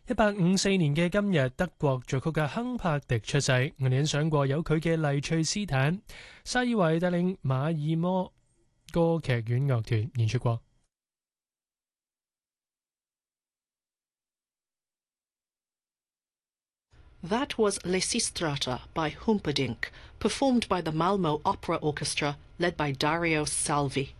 1854年嘅今日，德國作曲家亨柏迪出世。我哋欣賞過有佢嘅麗翠斯坦，沙爾維帶領馬爾摩歌劇院樂團演出過。 That was Lysistrata by Humperdinck, performed by the Malmo Opera Orchestra, led by Dario Salvi.